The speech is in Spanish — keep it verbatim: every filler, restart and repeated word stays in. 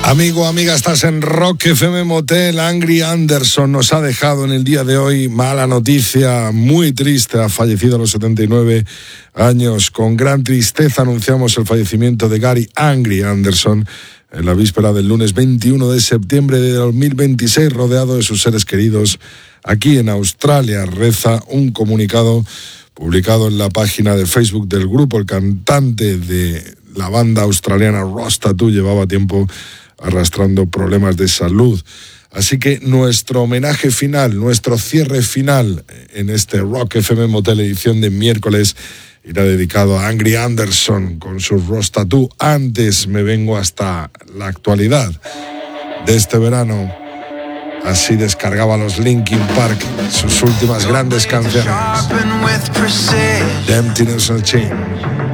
Amigo, amiga, estás en Rock F M Motel. Angry Anderson nos ha dejado en el día de hoy. Mala noticia, muy triste. Ha fallecido a los setenta y nueve años. Con gran tristeza anunciamos el fallecimiento de Gary Angry Anderson en la víspera del lunes veintiuno de septiembre de dos mil veintiséis, rodeado de sus seres queridos aquí en Australia. Reza un comunicado publicado en la página de Facebook del grupo. El cantante de la banda australiana Ross Tattoo llevaba tiempo arrastrando problemas de salud. Así que nuestro homenaje final, nuestro cierre final en este Rock F M Motel edición de miércoles irá dedicado a Angry Anderson con su Ross Tattoo. Antes me vengo hasta la actualidad de este verano. Así descargaba los Linkin Park sus últimas grandes canciones. The Emptiness Machine.